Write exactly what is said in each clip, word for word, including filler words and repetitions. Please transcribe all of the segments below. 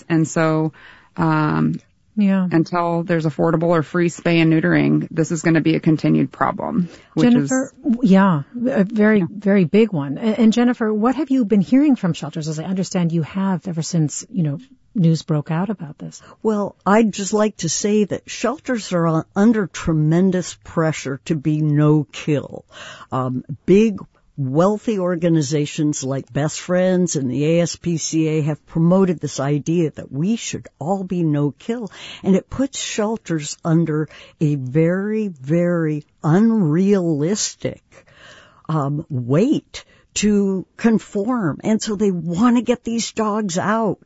And so, um, yeah. until there's affordable or free spay and neutering, this is going to be a continued problem. Which Jennifer, is, yeah, a very, yeah. very big one. And, and Jennifer, what have you been hearing from shelters? As I understand you have ever since, you know, news broke out about this. Well, I'd just like to say that shelters are on, under tremendous pressure to be no-kill. Um, big, wealthy organizations like Best Friends and the A S P C A have promoted this idea that we should all be no-kill, and it puts shelters under a very, very unrealistic um, weight to conform, and so they want to get these dogs out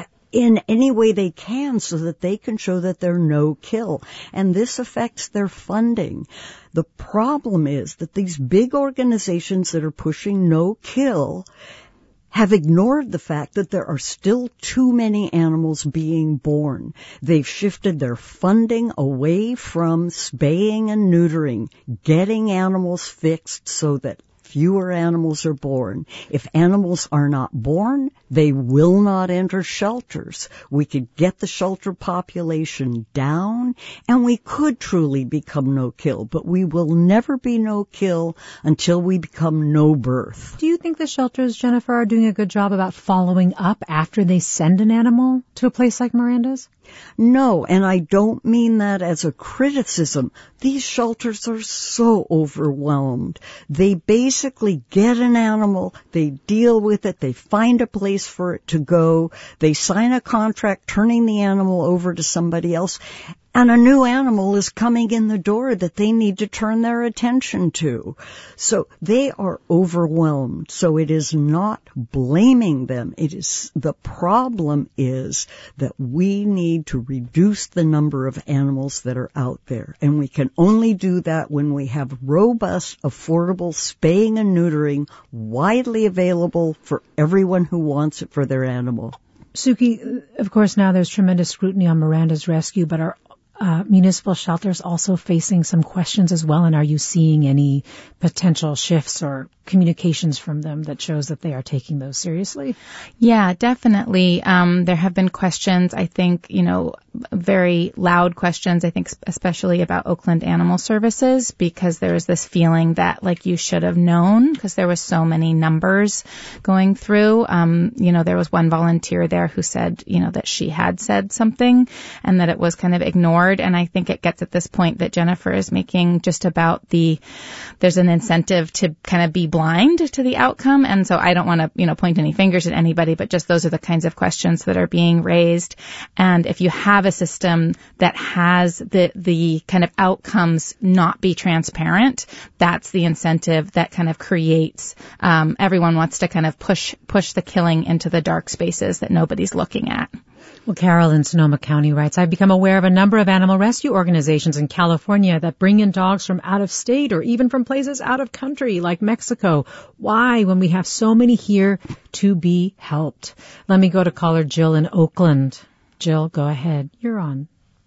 in any way they can so that they can show that they're no-kill. And this affects their funding. The problem is that these big organizations that are pushing no-kill have ignored the fact that there are still too many animals being born. They've shifted their funding away from spaying and neutering, getting animals fixed so that fewer animals are born. If animals are not born, they will not enter shelters. We could get the shelter population down, and we could truly become no-kill, but we will never be no-kill until we become no-birth. Do you think the shelters, Jennifer, are doing a good job about following up after they send an animal to a place like Miranda's? No, and I don't mean that as a criticism. These shelters are so overwhelmed. They basically get an animal, they deal with it, they find a place for it to go, they sign a contract turning the animal over to somebody else, and a new animal is coming in the door that they need to turn their attention to. So they are overwhelmed. So it is not blaming them. It is, the problem is that we need to reduce the number of animals that are out there. And we can only do that when we have robust, affordable spaying and neutering widely available for everyone who wants it for their animal. Suki, of course, now there's tremendous scrutiny on Miranda's rescue, but are Uh, municipal shelters also facing some questions as well? And are you seeing any potential shifts or communications from them that shows that they are taking those seriously? Yeah, definitely. Um, there have been questions, I think, you know, very loud questions, I think, especially about Oakland Animal Services, because there was this feeling that, like, you should have known because there was so many numbers going through. Um, you know, there was one volunteer there who said, you know, that she had said something and that it was kind of ignored. And I think it gets at this point that Jennifer is making just about the, there's an incentive to kind of be blind to the outcome. And so I don't want to, you know, point any fingers at anybody, but just those are the kinds of questions that are being raised. And if you have a system that has the, the kind of outcomes not be transparent, that's the incentive that kind of creates, um, everyone wants to kind of push, push the killing into the dark spaces that nobody's looking at. Well, Carol in Sonoma County writes, I've become aware of a number of animal rescue organizations in California that bring in dogs from out of state or even from places out of country like Mexico. Why, when we have so many here to be helped? Let me go to caller Jill in Oakland. Jill, go ahead. You're on.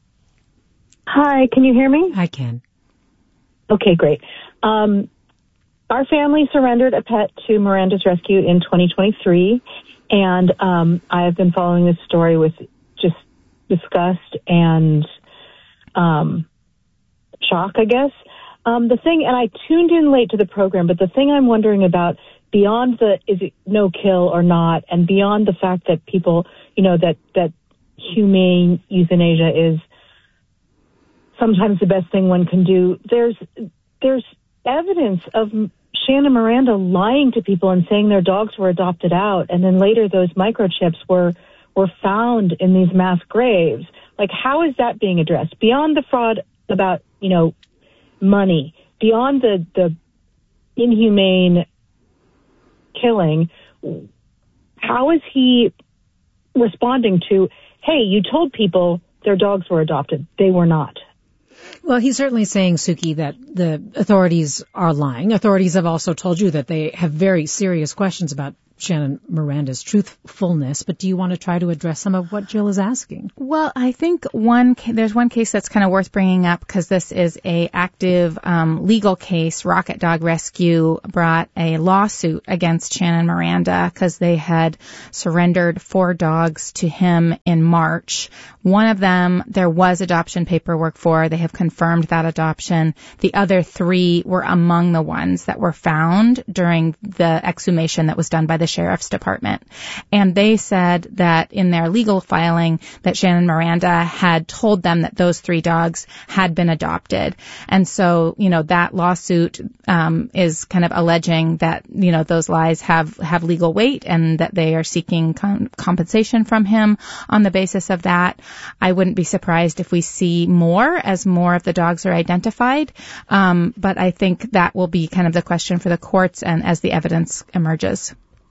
Hi, can you hear me? I can. Okay, great. Um, our family surrendered a pet to Miranda's Rescue in twenty twenty-three. And um, I have been following this story with just disgust and um, shock, I guess. Um, the thing, and I tuned in late to the program, but the thing I'm wondering about, beyond the is it no kill or not, and beyond the fact that people, you know, that, that humane euthanasia is sometimes the best thing one can do, there's there's evidence of Shannon Miranda lying to people and saying their dogs were adopted out, and then later those microchips were were found in these mass graves. Like, how is that being addressed? Beyond the fraud about, you know, money, beyond the, the inhumane killing, how is he responding to, hey, you told people their dogs were adopted. They were not. Well, he's certainly saying, Suki, that the authorities are lying. Authorities have also told you that they have very serious questions about Shannon Miranda's truthfulness, but do you want to try to address some of what Jill is asking? Well, I think one ca- there's one case that's kind of worth bringing up because this is a active um, legal case. Rocket Dog Rescue brought a lawsuit against Shannon Miranda because they had surrendered four dogs to him in March. One of them there was adoption paperwork for. They have confirmed that adoption. The other three were among the ones that were found during the exhumation that was done by the Sheriff's Department. And they said that in their legal filing that Shannon Miranda had told them that those three dogs had been adopted. And so, you know, that lawsuit um, is kind of alleging that, you know, those lies have, have legal weight and that they are seeking com- compensation from him on the basis of that. I wouldn't be surprised if we see more as more of the dogs are identified. Um, but I think that will be kind of the question for the courts and as the evidence emerges.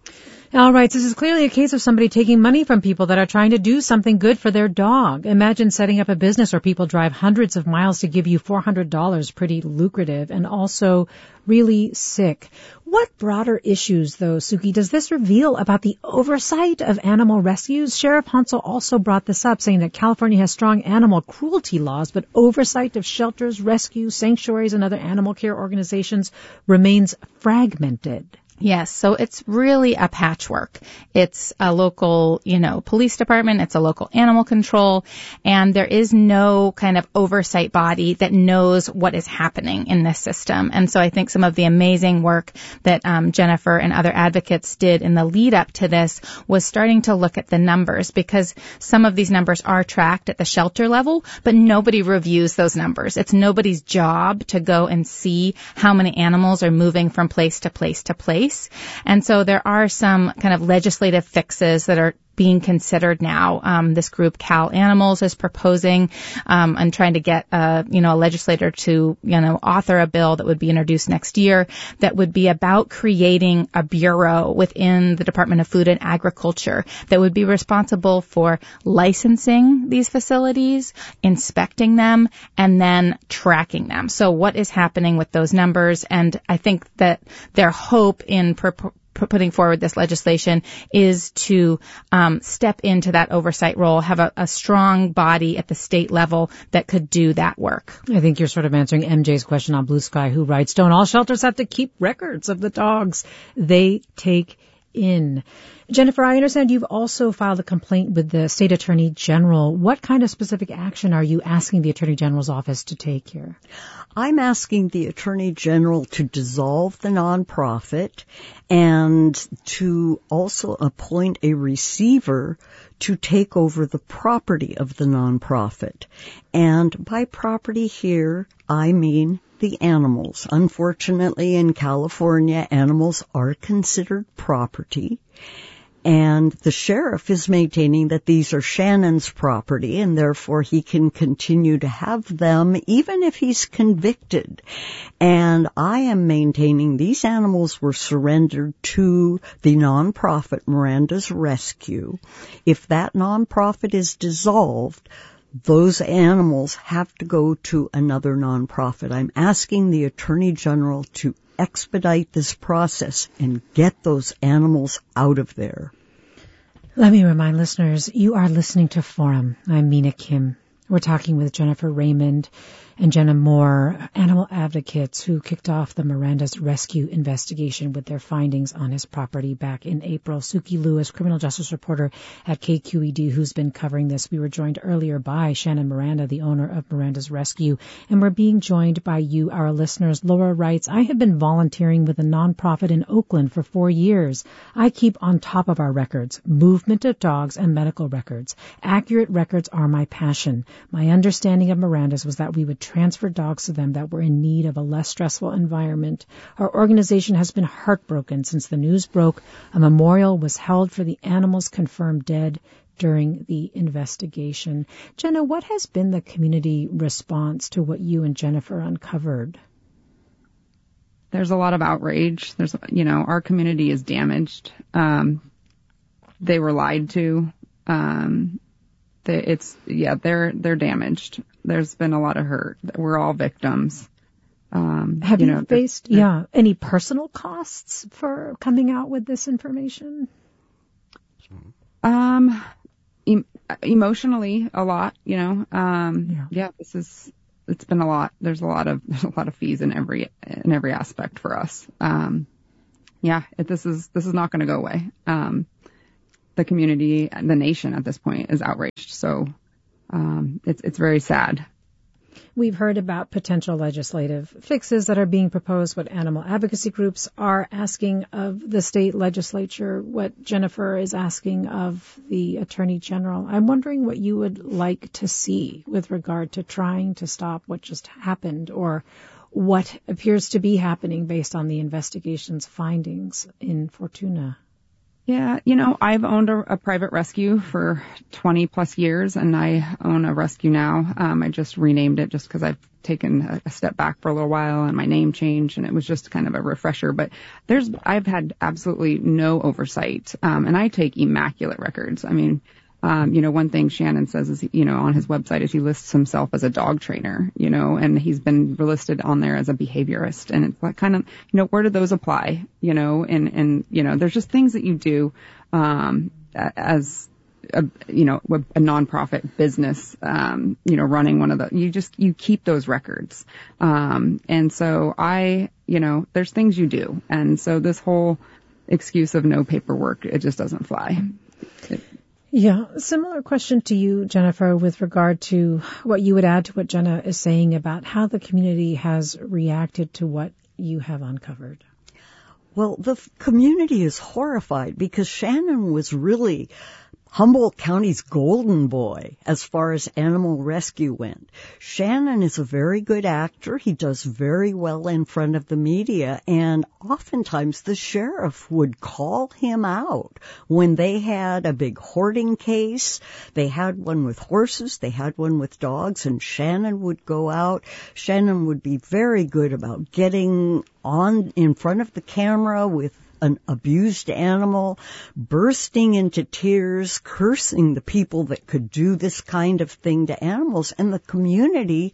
All right, so this is clearly a case of somebody taking money from people that are trying to do something good for their dog. Imagine setting up a business where people drive hundreds of miles to give you four hundred dollars, pretty lucrative, and also really sick. What broader issues, though, Suki, does this reveal about the oversight of animal rescues? Sheriff Hansel also brought this up, saying that California has strong animal cruelty laws, but oversight of shelters, rescues, sanctuaries, and other animal care organizations remains fragmented. Yes, so it's really a patchwork. It's a local, you know, police department, it's a local animal control, and there is no kind of oversight body that knows what is happening in this system. And so I think some of the amazing work that um, Jennifer and other advocates did in the lead up to this was starting to look at the numbers, because some of these numbers are tracked at the shelter level, but nobody reviews those numbers. It's nobody's job to go and see how many animals are moving from place to place to place. And so there are some kind of legislative fixes that are being considered now. Um, this group, Cal Animals, is proposing um, and trying to get a, you know, a legislator to, you know, author a bill that would be introduced next year that would be about creating a bureau within the Department of Food and Agriculture that would be responsible for licensing these facilities, inspecting them, and then tracking them. So what is happening with those numbers? And I think that their hope in pur- putting forward this legislation is to um, step into that oversight role, have a, a strong body at the state level that could do that work. I think you're sort of answering M J's question on Blue Sky, who writes, don't all shelters have to keep records of the dogs they take in? Jennifer, I understand you've also filed a complaint with the state attorney general. What kind of specific action are you asking the attorney general's office to take here? I'm asking the attorney general to dissolve the nonprofit and to also appoint a receiver to take over the property of the nonprofit. And by property here, I mean the animals. Unfortunately, in California, animals are considered property. And the sheriff is maintaining that these are Shannon's property, and therefore he can continue to have them even if he's convicted. And I am maintaining these animals were surrendered to the nonprofit Miranda's Rescue. If that nonprofit is dissolved, those animals have to go to another nonprofit. I'm asking the Attorney General to expedite this process and get those animals out of there. Let me remind listeners, you are listening to Forum. I'm Mina Kim. We're talking with Jennifer Raymond and Jenna Moore, animal advocates who kicked off the Miranda's Rescue investigation with their findings on his property back in April. Suki Lewis, criminal justice reporter at K Q E D, who's been covering this. We were joined earlier by Shannon Miranda, the owner of Miranda's Rescue, and we're being joined by you, our listeners. Laura writes, I have been volunteering with a nonprofit in Oakland for four years. I keep on top of our records, movement of dogs and medical records. Accurate records are my passion. My understanding of Miranda's was that we would transfer dogs to them that were in need of a less stressful environment. Our organization has been heartbroken since the news broke. A memorial was held for the animals confirmed dead during the investigation. Jenna, what has been the community response to what you and Jennifer uncovered? There's a lot of outrage. There's, you know, our community is damaged. Um, they were lied to. Um, they, it's, yeah, they're, they're damaged. There's been a lot of hurt. We're all victims. Um, Have you, you know, faced, yeah, any personal costs for coming out with this information? Um, em- emotionally, a lot, you know, um, Yeah. yeah, this is, it's been a lot. There's a lot of, there's a lot of fees in every, in every aspect for us. Um, yeah, it, this is, this is not going to go away. Um, the community, the nation at this point is outraged. So, um, it's, it's very sad. We've heard about potential legislative fixes that are being proposed, what animal advocacy groups are asking of the state legislature, what Jennifer is asking of the Attorney General. I'm wondering what you would like to see with regard to trying to stop what just happened, or what appears to be happening based on the investigation's findings in Fortuna. Yeah, you know, I've owned a, a private rescue for twenty plus years, and I own a rescue now. Um, I just renamed it just because I've taken a, a step back for a little while, and my name changed, and it was just kind of a refresher. But there's, I've had absolutely no oversight, um, and I take immaculate records. I mean, um, you know, one thing Shannon says is, you know, on his website is he lists himself as a dog trainer, you know, and he's been listed on there as a behaviorist. And it's like kind of, you know, where do those apply, you know, and, and, you know, there's just things that you do, um, as a, you know, a nonprofit business, um, you know, running one of the, you just, you keep those records. Um, and so I, you know, there's things you do. And so this whole excuse of no paperwork, it just doesn't fly. It, Yeah, similar question to you, Jennifer, with regard to what you would add to what Jenna is saying about how the community has reacted to what you have uncovered. Well, the f- community is horrified because Shannon was really Humboldt County's golden boy as far as animal rescue went. Shannon is a very good actor. He does very well in front of the media, and oftentimes the sheriff would call him out when they had a big hoarding case. They had one with horses, they had one with dogs, and Shannon would go out. Shannon would be very good about getting on in front of the camera with an abused animal, bursting into tears, cursing the people that could do this kind of thing to animals. And the community,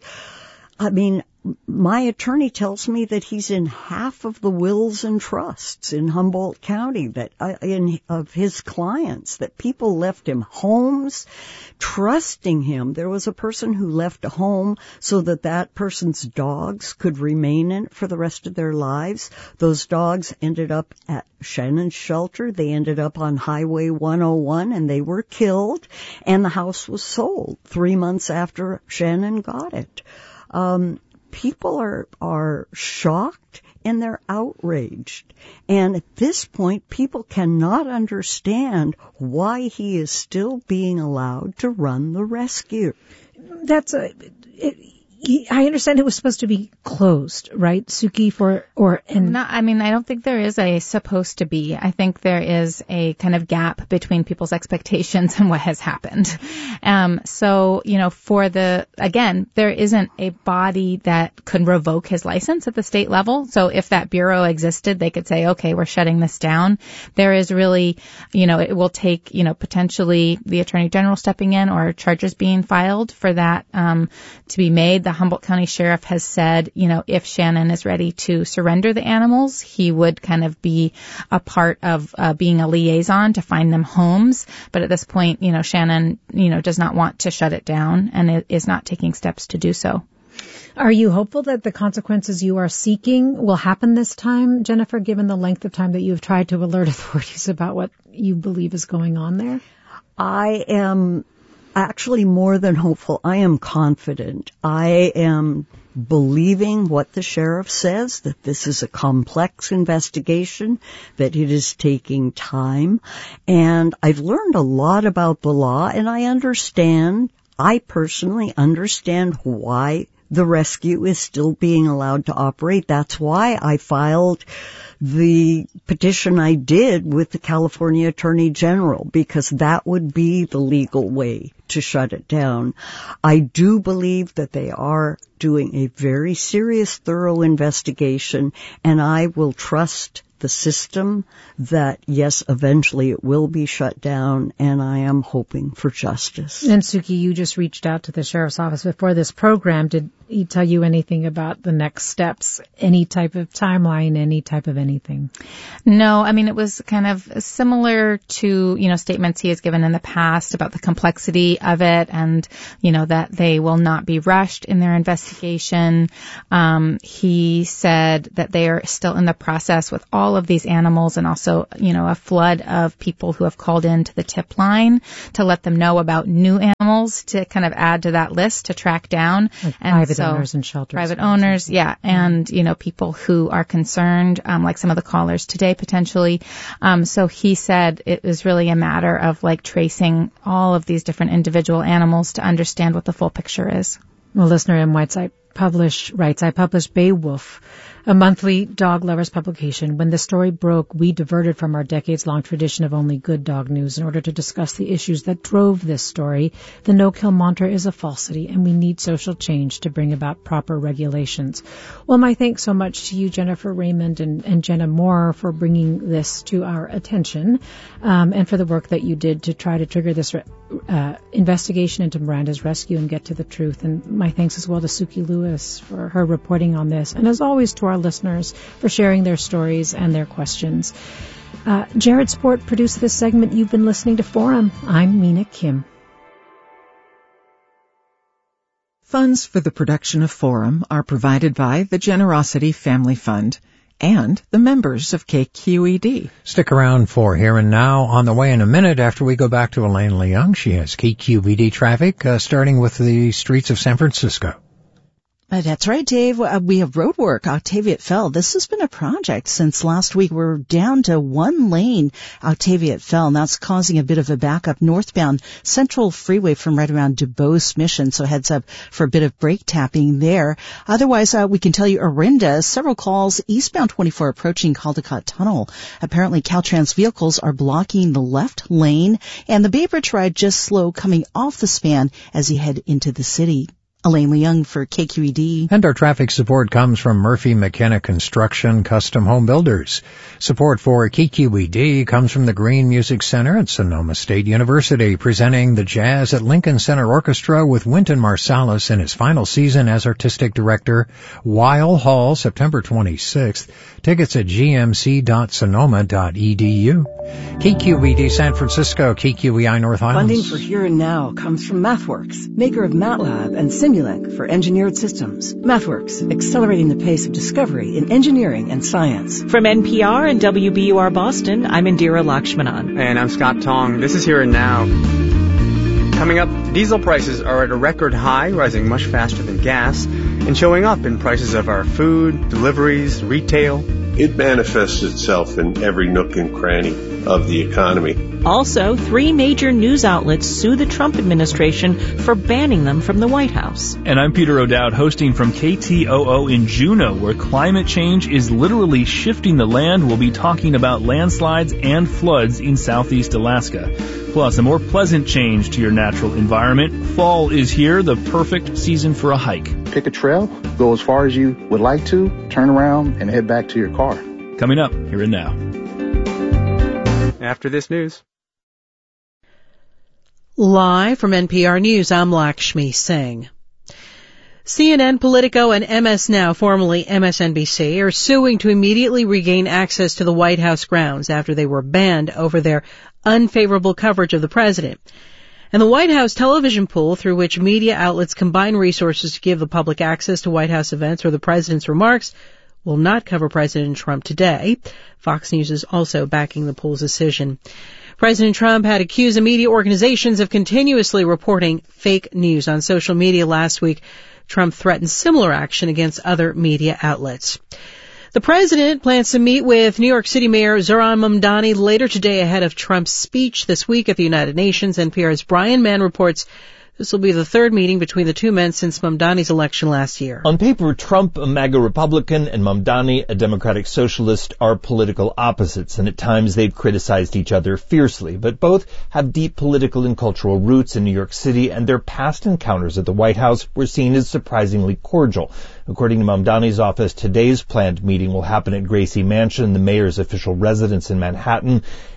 I mean, my attorney tells me that he's in half of the wills and trusts in Humboldt County that uh, in of his clients, that people left him homes, trusting him. There was a person who left a home so that that person's dogs could remain in it for the rest of their lives. Those dogs ended up at Shannon's shelter. They ended up on Highway one oh one, and they were killed, and the house was sold three months after Shannon got it. Um, People are, are shocked and they're outraged. And at this point, people cannot understand why he is still being allowed to run the rescue. That's a, it, he, I understand it was supposed to be closed, right, Suki, for, or, and. No, I mean, I don't think there is a supposed to be. I think there is a kind of gap between people's expectations and what has happened. Um, so, you know, for the, again, there isn't a body that could revoke his license at the state level. So if that bureau existed, they could say, okay, we're shutting this down. There is really, you know, it will take, you know, potentially the Attorney General stepping in or charges being filed for that, um, to be made. The Humboldt County Sheriff has said, you know, if Shannon is ready to surrender the animals, he would kind of be a part of uh, being a liaison to find them homes. But at this point, you know, Shannon, you know, does not want to shut it down and it is not taking steps to do so. Are you hopeful that the consequences you are seeking will happen this time, Jennifer, given the length of time that you've tried to alert authorities about what you believe is going on there? I am actually more than hopeful. I am confident. I am believing what the sheriff says, that this is a complex investigation, that it is taking time. And I've learned a lot about the law, and I understand, I personally understand why the rescue is still being allowed to operate. That's why I filed the petition I did with the California Attorney General, because that would be the legal way to shut it down. I do believe that they are doing a very serious, thorough investigation, and I will trust the system that, yes, eventually it will be shut down, and I am hoping for justice. And Suki, you just reached out to the sheriff's office before this program. Did he tell you anything about the next steps, any type of timeline, any type of anything? No, I mean, it was kind of similar to, you know, statements he has given in the past about the complexity of it and, you know, that they will not be rushed in their investigation. Um, he said that they are still in the process with all of these animals and also, you know, a flood of people who have called in to the tip line to let them know about new animals to kind of add to that list to track down. Like and private so, owners and shelters. Private owners, yeah. And, you know, people who are concerned, um, like some of the callers today potentially. Um, so he said it was really a matter of like tracing all of these different individual animals to understand what the full picture is. Well, listener M. Whiteside published, writes, I published Beowulf, a monthly dog lovers publication. When the story broke, we diverted from our decades-long tradition of only good dog news in order to discuss the issues that drove this story. The no-kill mantra is a falsity, and we need social change to bring about proper regulations. Well, my thanks so much to you, Jennifer Raymond and, and Jenna Moore, for bringing this to our attention, um, and for the work that you did to try to trigger this uh, investigation into Miranda's rescue and get to the truth. And my thanks as well to Suki Lewis for her reporting on this. And as always, to our listeners for sharing their stories and their questions. Uh, Jared Sport produced this segment. You've been listening to Forum. I'm Mina Kim. Funds for the production of Forum are provided by the Generosity Family Fund and the members of K Q E D. Stick around for Here and Now. On the way in a minute after we go back to Elaine Leung. She has K Q E D traffic, uh, starting with the streets of San Francisco. Uh, that's right, Dave. Uh, we have road work. Octavius Fell. This has been a project since last week. We're down to one lane, Octavius Fell, and that's causing a bit of a backup northbound Central Freeway from right around Dubois Mission. So heads up for a bit of brake tapping there. Otherwise, uh, we can tell you Orinda, several calls eastbound twenty-four approaching Caldecott Tunnel. Apparently, Caltrans vehicles are blocking the left lane, and the Bay Bridge ride just slow coming off the span as you head into the city. Elaine Leung for K Q E D. And our traffic support comes from Murphy McKenna Construction Custom Home Builders. Support for K Q E D comes from the Green Music Center at Sonoma State University, presenting the Jazz at Lincoln Center Orchestra with Wynton Marsalis in his final season as artistic director. Weil Hall, September twenty-sixth. Tickets at g m c dot sonoma dot e d u. K Q E D San Francisco, K Q E I North Islands. Funding for Here and Now comes from MathWorks, maker of MATLAB and Simulink for engineered systems. MathWorks, accelerating the pace of discovery in engineering and science. From N P R and W B U R Boston, I'm Indira Lakshmanan. And I'm Scott Tong. This is Here and Now. Coming up, diesel prices are at a record high, rising much faster than gas, and showing up in prices of our food, deliveries, retail. It manifests itself in every nook and cranny of the economy. Also, three major news outlets sue the Trump administration for banning them from the White House. And I'm Peter O'Dowd, hosting from K T O O in Juneau, where climate change is literally shifting the land. We'll be talking about landslides and floods in southeast Alaska. Plus, a more pleasant change to your natural environment. Fall is here, the perfect season for a hike. Pick a trail, go as far as you would like to, turn around, and head back to your car. Coming up, Here and Now. After this news. Live from N P R News, I'm Lakshmi Singh. C N N, Politico, and M S Now, formerly M S N B C, are suing to immediately regain access to the White House grounds after they were banned over their unfavorable coverage of the president. And the White House television pool, through which media outlets combine resources to give the public access to White House events or the president's remarks, will not cover President Trump today. Fox News is also backing the pool's decision. President Trump had accused the media organizations of continuously reporting fake news on social media last week. Trump threatened similar action against other media outlets. The president plans to meet with New York City Mayor Zohran Mamdani later today ahead of Trump's speech this week at the United Nations. N P R's Brian Mann reports this will be the third meeting between the two men since Mamdani's election last year. On paper, Trump, a MAGA Republican, and Mamdani, a Democratic Socialist, are political opposites, and at times they've criticized each other fiercely. But both have deep political and cultural roots in New York City, and their past encounters at the White House were seen as surprisingly cordial. According to Mamdani's office, today's planned meeting will happen at Gracie Mansion, the mayor's official residence in Manhattan.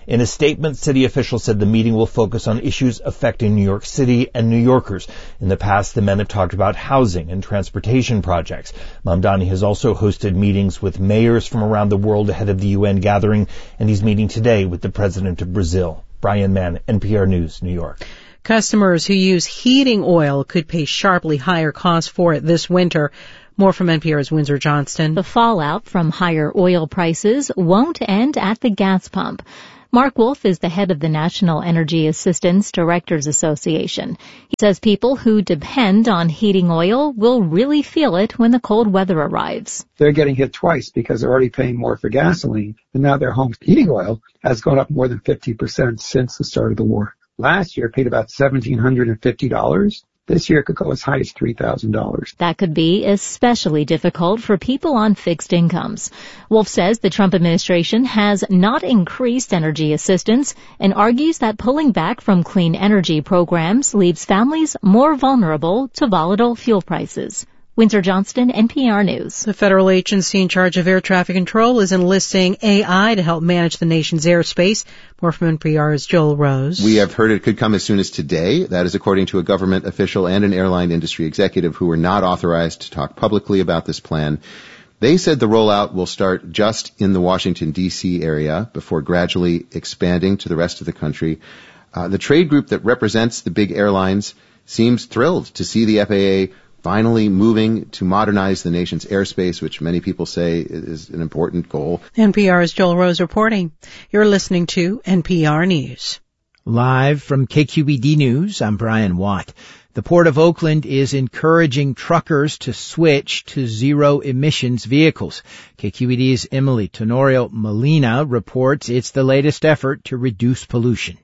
In a statement, city officials said the meeting will focus on issues affecting New York City and New Yorkers. In the past, the men have talked about housing and transportation projects. Mamdani has also hosted meetings with mayors from around the world ahead of the U N gathering, and he's meeting today with the president of Brazil. Brian Mann, N P R News, New York. Customers who use heating oil could pay sharply higher costs for it this winter. More from N P R's Windsor Johnston. The fallout from higher oil prices won't end at the gas pump. Mark Wolf is the head of the National Energy Assistance Directors Association. He says people who depend on heating oil will really feel it when the cold weather arrives. They're getting hit twice because they're already paying more for gasoline, and now their home heating oil has gone up more than fifty percent since the start of the war. Last year, it paid about one thousand seven hundred fifty dollars. This year, it could go as high as three thousand dollars. That could be especially difficult for people on fixed incomes. Wolf says the Trump administration has not increased energy assistance and argues that pulling back from clean energy programs leaves families more vulnerable to volatile fuel prices. Windsor Johnston, N P R News. The federal agency in charge of air traffic control is enlisting A I to help manage the nation's airspace. More from N P R's Joel Rose. We have heard it could come as soon as today. That is according to a government official and an airline industry executive who were not authorized to talk publicly about this plan. They said the rollout will start just in the Washington, D C area before gradually expanding to the rest of the country. Uh, the trade group that represents the big airlines seems thrilled to see the F A A finally moving to modernize the nation's airspace, which many people say is an important goal. N P R's Joel Rose reporting. You're listening to N P R News. Live from K Q E D News, I'm Brian Watt. The Port of Oakland is encouraging truckers to switch to zero-emissions vehicles. K Q E D's Emily Tenorio Molina reports it's the latest effort to reduce pollution.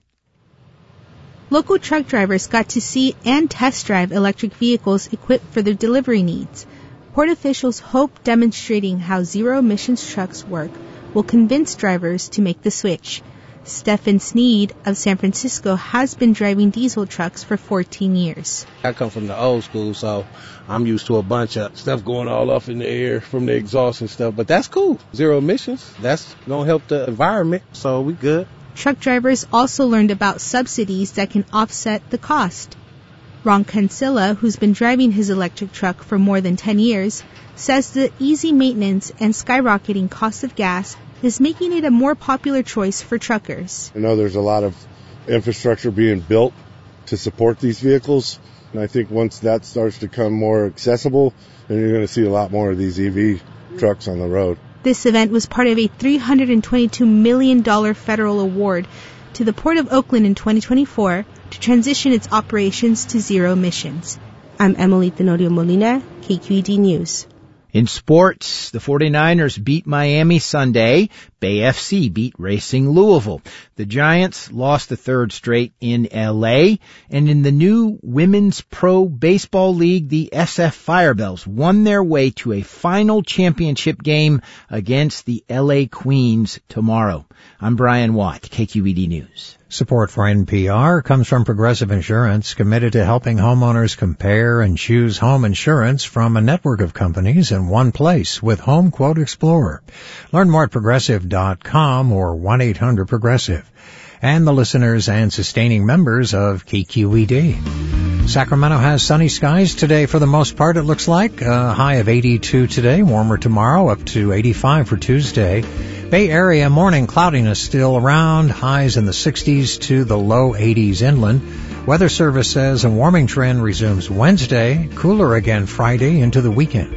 Local truck drivers got to see and test drive electric vehicles equipped for their delivery needs. Port officials hope demonstrating how zero-emissions trucks work will convince drivers to make the switch. Stephen Sneed of San Francisco has been driving diesel trucks for fourteen years. I come from the old school, so I'm used to a bunch of stuff going all off in the air from the exhaust and stuff, but that's cool. Zero emissions, that's going to help the environment, so we good. Truck drivers also learned about subsidies that can offset the cost. Ron Cancilla, who's been driving his electric truck for more than ten years, says the easy maintenance and skyrocketing cost of gas is making it a more popular choice for truckers. I know there's a lot of infrastructure being built to support these vehicles, and I think once that starts to become more accessible, then you're going to see a lot more of these E V trucks on the road. This event was part of a three hundred twenty-two million dollars federal award to the Port of Oakland in twenty twenty-four to transition its operations to zero emissions. I'm Emily Tenorio Molina, K Q E D News. In sports, the 49ers beat Miami Sunday. Bay F C beat Racing Louisville. The Giants lost the third straight in L A. And in the new Women's Pro Baseball League, the S F Firebells won their way to a final championship game against the L A Queens tomorrow. I'm Brian Watt, K Q E D News. Support for N P R comes from Progressive Insurance, committed to helping homeowners compare and choose home insurance from a network of companies in one place with Home Quote Explorer. Learn more at progressive dot com or one eight hundred progressive. And the listeners and sustaining members of K Q E D. Sacramento has sunny skies today for the most part, it looks like. A high of eighty-two today, warmer tomorrow, up to eighty-five for Tuesday. Bay Area, morning cloudiness still around, highs in the sixties to the low eighties inland. Weather Service says a warming trend resumes Wednesday, cooler again Friday into the weekend.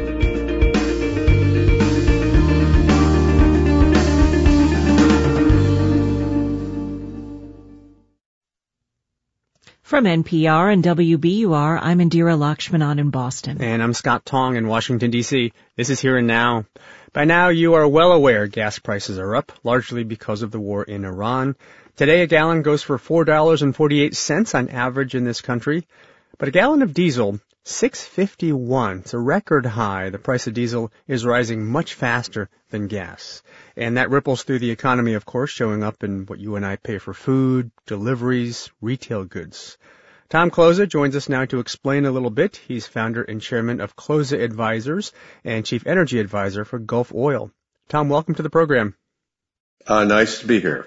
From N P R and W B U R, I'm Indira Lakshmanan in Boston. And I'm Scott Tong in Washington, D C. This is Here and Now. By now, you are well aware gas prices are up, largely because of the war in Iran. Today, a gallon goes for four dollars and forty-eight cents on average in this country. But a gallon of diesel, six dollars and fifty-one cents. It's a record high. The price of diesel is rising much faster than gas. And that ripples through the economy, of course, showing up in what you and I pay for food, deliveries, retail goods. Tom Kloza joins us now to explain a little bit. He's founder and chairman of Kloza Advisors and chief energy advisor for Gulf Oil. Tom, welcome to the program. Uh, nice to be here.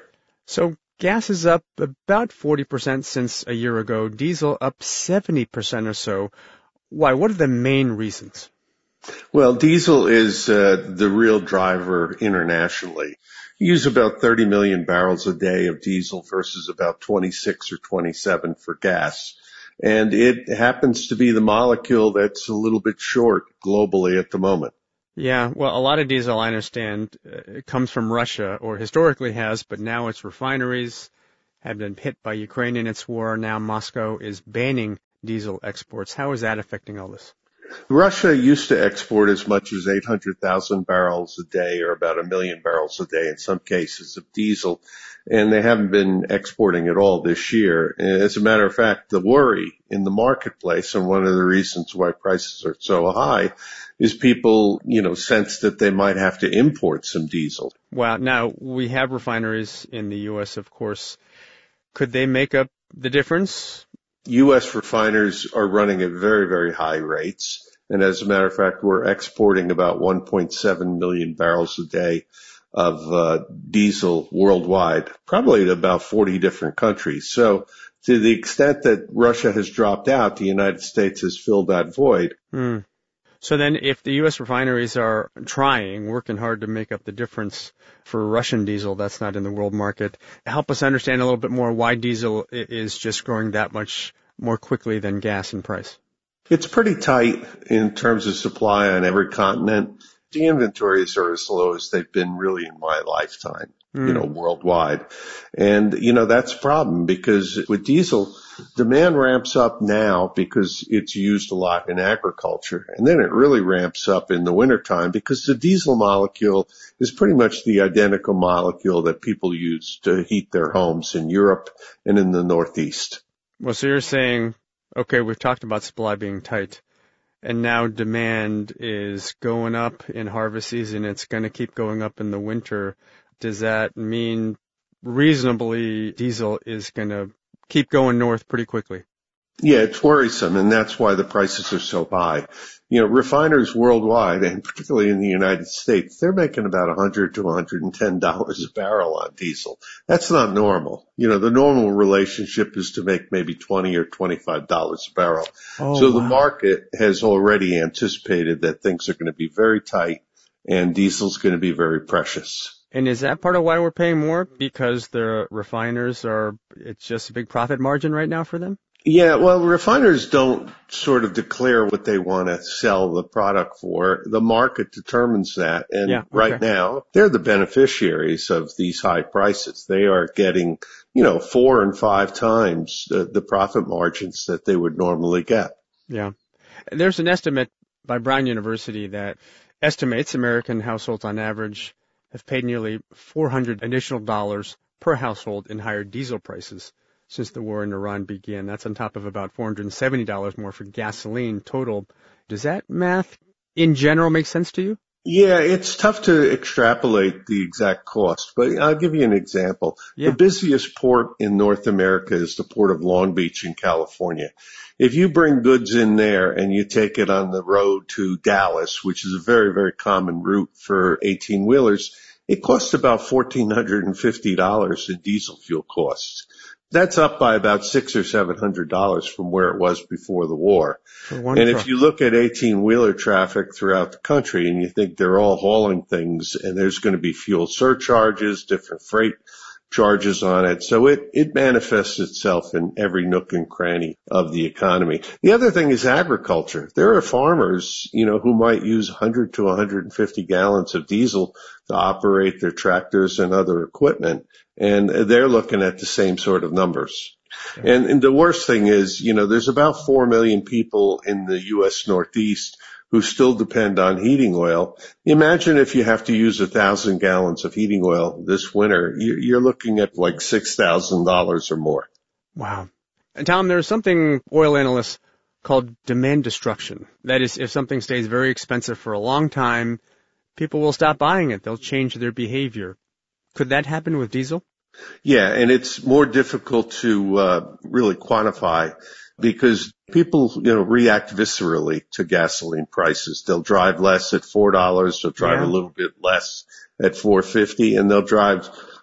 So gas is up about forty percent since a year ago, diesel up seventy percent or so. Why? What are the main reasons? Well, diesel is uh, the real driver internationally. You use about thirty million barrels a day of diesel versus about twenty-six or twenty-seven for gas. And it happens to be the molecule that's a little bit short globally at the moment. Yeah, well, a lot of diesel, I understand, uh, comes from Russia, or historically has, but now its refineries have been hit by Ukraine in its war. Now Moscow is banning diesel exports. How is that affecting all this? Russia used to export as much as eight hundred thousand barrels a day, or about a million barrels a day in some cases, of diesel, and they haven't been exporting at all this year. As a matter of fact, the worry in the marketplace, and one of the reasons why prices are so high, is people, you know, sense that they might have to import some diesel. Well, now we have refineries in the U S, of course. Could they make up the difference? U S refiners are running at very, very high rates. And as a matter of fact, we're exporting about one point seven million barrels a day of uh, diesel worldwide, probably to about forty different countries. So to the extent that Russia has dropped out, the United States has filled that void. Hmm. So then if the U S refineries are trying, working hard to make up the difference for Russian diesel that's not in the world market, help us understand a little bit more why diesel is just growing that much more quickly than gas in price. It's pretty tight in terms of supply on every continent. The inventories are as low as they've been really in my lifetime, mm. you know, worldwide. And, you know, that's a problem because with diesel, demand ramps up now because it's used a lot in agriculture. And then it really ramps up in the wintertime because the diesel molecule is pretty much the identical molecule that people use to heat their homes in Europe and in the Northeast. Well, so you're saying, okay, we've talked about supply being tight, and now demand is going up in harvest season. It's going to keep going up in the winter. Does that mean reasonably diesel is going to keep going north pretty quickly? Yeah, it's worrisome, and that's why the prices are so high. You know, refiners worldwide, and particularly in the United States, they're making about one hundred to one hundred ten dollars a barrel on diesel. That's not normal. You know, the normal relationship is to make maybe twenty or twenty-five dollars a barrel. Oh, so wow. The market has already anticipated that things are going to be very tight, and diesel's going to be very precious. And is that part of why we're paying more? Because the refiners are, it's just a big profit margin right now for them? Yeah, well, refiners don't sort of declare what they want to sell the product for. The market determines that. And yeah, okay. right now, they're the beneficiaries of these high prices. They are getting, you know, four and five times the, the profit margins that they would normally get. Yeah. There's an estimate by Brown University that estimates American households on average have paid nearly four hundred additional dollars per household in higher diesel prices since the war in Iran began. That's on top of about four hundred seventy dollars more for gasoline total. Does that math in general make sense to you? Yeah, it's tough to extrapolate the exact cost, but I'll give you an example. Yeah. The busiest port in North America is the port of Long Beach in California. If you bring goods in there and you take it on the road to Dallas, which is a very, very common route for eighteen-wheelers, it costs about one thousand four hundred fifty dollars in diesel fuel costs. That's up by about six or seven hundred dollars from where it was before the war. And truck. If you look at eighteen-wheeler traffic throughout the country and you think they're all hauling things and there's going to be fuel surcharges, different freight charges on it. So it, it manifests itself in every nook and cranny of the economy. The other thing is agriculture. There are farmers, you know, who might use one hundred to one hundred fifty gallons of diesel to operate their tractors and other equipment. And they're looking at the same sort of numbers. Okay. And, and the worst thing is, you know, there's about four million people in the U S Northeast who still depend on heating oil. Imagine if you have to use a thousand gallons of heating oil this winter, you're looking at like six thousand dollars or more. Wow. And Tom, there's something oil analysts called demand destruction. That is, if something stays very expensive for a long time, people will stop buying it. They'll change their behavior. Could that happen with diesel? Yeah, and it's more difficult to uh, really quantify because people, you know, react viscerally to gasoline prices. They'll drive less at four dollars, they'll drive yeah. a little bit less at four fifty, and they'll drive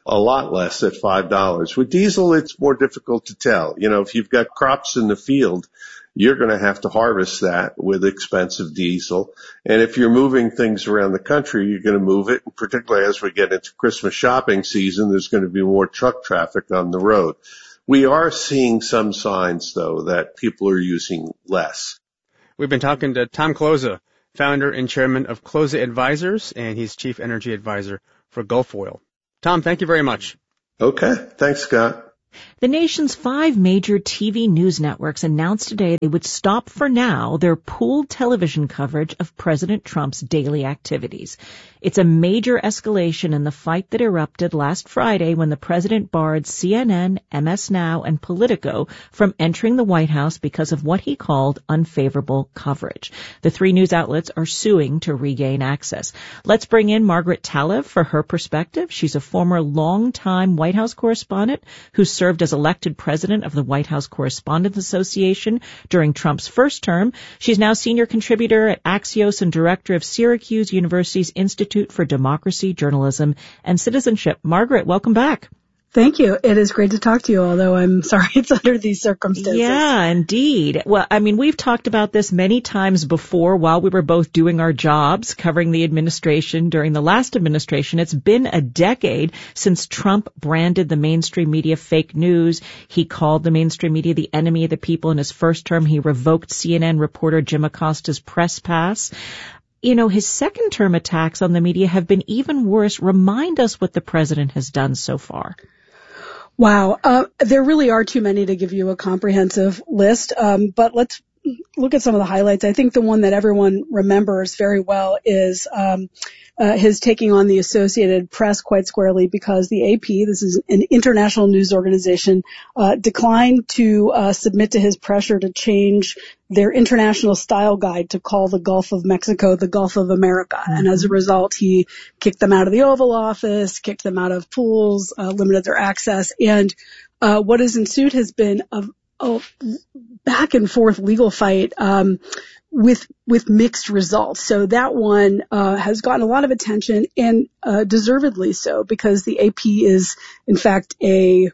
a lot less at five dollars. With diesel, it's more difficult to tell. You know, if you've got crops in the field, you're going to have to harvest that with expensive diesel. And if you're moving things around the country, you're going to move it. And particularly as we get into Christmas shopping season, there's going to be more truck traffic on the road. We are seeing some signs, though, that people are using less. We've been talking to Tom Kloza, founder and chairman of Kloza Advisors, and he's chief energy advisor for Gulf Oil. Tom, thank you very much. Okay. Thanks, Scott. The nation's five major T V news networks announced today they would stop for now their pooled television coverage of President Trump's daily activities. It's a major escalation in the fight that erupted last Friday when the president barred C N N, M S Now, and Politico from entering the White House because of what he called unfavorable coverage. The three news outlets are suing to regain access. Let's bring in Margaret Talev for her perspective. She's a former longtime White House correspondent who served as elected president of the White House Correspondents Association during Trump's first term. She's now senior contributor at Axios and director of Syracuse University's Institute for Democracy, Journalism, and Citizenship. Margaret, welcome back. Thank you. It is great to talk to you, although I'm sorry it's under these circumstances. Yeah, indeed. Well, I mean, we've talked about this many times before while we were both doing our jobs, covering the administration during the last administration. It's been a decade since Trump branded the mainstream media fake news. He called the mainstream media the enemy of the people. In his first term, he revoked C N N reporter Jim Acosta's press pass. You know, his second term attacks on the media have been even worse. Remind us what the president has done so far. Wow. Uh, there really are too many to give you a comprehensive list. Um, but let's look at some of the highlights. I think the one that everyone remembers very well is, um, uh, his taking on the Associated Press quite squarely because the A P, this is an international news organization, uh, declined to, uh, submit to his pressure to change their international style guide to call the Gulf of Mexico the Gulf of America. Mm-hmm. And as a result, he kicked them out of the Oval Office, kicked them out of pools, uh, limited their access. And, uh, what has ensued has been a, a back and forth legal fight, um, with, with mixed results. So that one, uh, has gotten a lot of attention and, uh, deservedly so because the A P is, in fact, a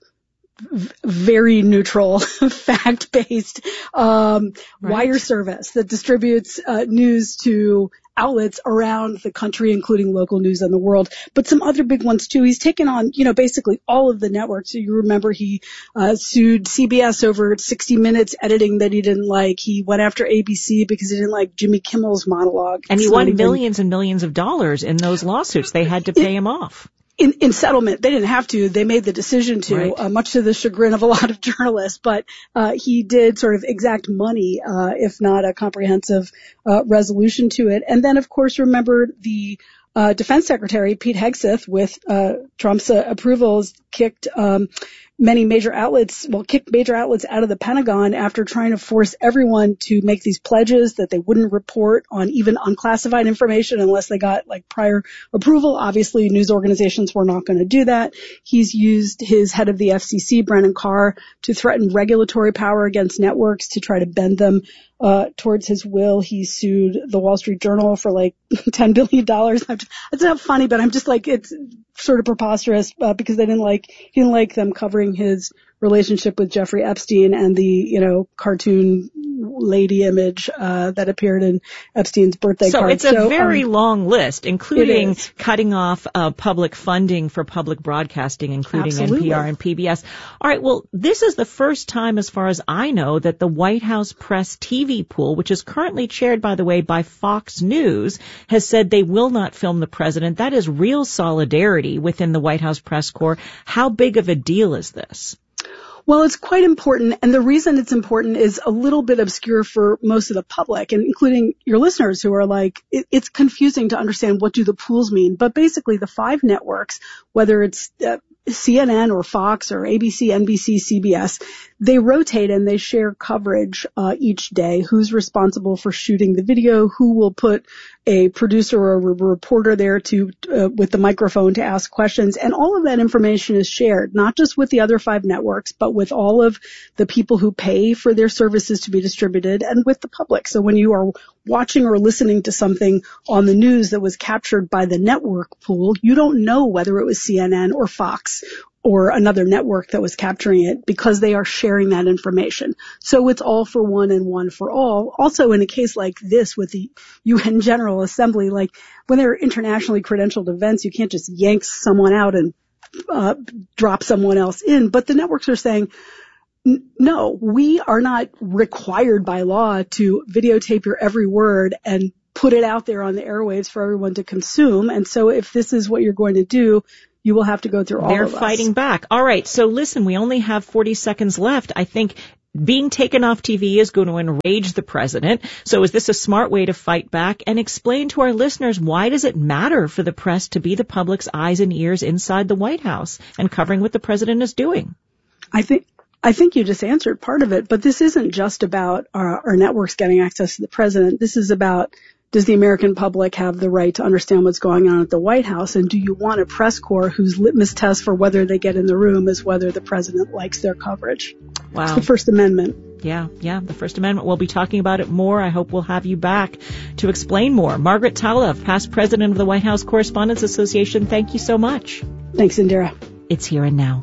very neutral, fact-based um, right. wire service that distributes uh, news to outlets around the country, including local news in the world, but some other big ones too. He's taken on, you know, basically all of the networks. So you remember he uh, sued C B S over sixty minutes editing that he didn't like. He went after A B C because he didn't like Jimmy Kimmel's monologue. And he it's won even... millions and millions of dollars in those lawsuits. They had to pay him off. In, in settlement, they didn't have to. They made the decision to, right. uh, much to the chagrin of a lot of journalists. But uh, he did sort of exact money, uh, if not a comprehensive uh, resolution to it. And then, of course, remember the uh, Defense Secretary Pete Hegseth, with uh, Trump's uh, approvals, kicked um, many major outlets, well, kicked major outlets out of the Pentagon after trying to force everyone to make these pledges that they wouldn't report on even unclassified information unless they got like prior approval. Obviously, news organizations were not going to do that. He's used his head of the F C C, Brennan Carr, to threaten regulatory power against networks to try to bend them uh towards his will. He sued the Wall Street Journal for like ten billion dollars. It's not funny, but I'm just like, it's sort of preposterous uh, because they didn't like, he didn't like them covering his relationship with Jeffrey Epstein and the, you know, cartoon lady image uh that appeared in Epstein's birthday so card. It's a so, very um, long list, including it cutting off uh, public funding for public broadcasting, including Absolutely. N P R and P B S. All right, well, this is the first time, as far as I know, that the White House Press T V pool, which is currently chaired, by the way, by Fox News, has said they will not film the president. That is real solidarity within the White House press corps. How big of a deal is this? Well, it's quite important, and the reason it's important is a little bit obscure for most of the public, and including your listeners who are like, it, it's confusing to understand what do the pools mean. But basically, the five networks, whether it's uh, C N N or Fox or A B C, N B C, C B S, they rotate and they share coverage uh, each day. Who's responsible for shooting the video? Who will put a producer or a reporter there to uh, with the microphone to ask questions? And all of that information is shared, not just with the other five networks, but with all of the people who pay for their services to be distributed and with the public. So when you are watching or listening to something on the news that was captured by the network pool, you don't know whether it was C N N or Fox. Fox or another network that was capturing it, because they are sharing that information. So it's all for one and one for all. Also, in a case like this with the U N General Assembly, like when there are internationally credentialed events, you can't just yank someone out and uh, drop someone else in. But the networks are saying, no, we are not required by law to videotape your every word and put it out there on the airwaves for everyone to consume. And so if this is what you're going to do, you will have to go through all They're of us. They're fighting back. All right. So listen, we only have forty seconds left. I think being taken off T V is going to enrage the president. So is this a smart way to fight back? And explain to our listeners, why does it matter for the press to be the public's eyes and ears inside the White House and covering what the president is doing? I think I think you just answered part of it, but this isn't just about our, our networks getting access to the president. This is about, does the American public have the right to understand what's going on at the White House? And do you want a press corps whose litmus test for whether they get in the room is whether the president likes their coverage? Wow. It's the First Amendment. Yeah, yeah, the First Amendment. We'll be talking about it more. I hope we'll have you back to explain more. Margaret Talev, past president of the White House Correspondents Association, thank you so much. Thanks, Indira. It's Here and Now.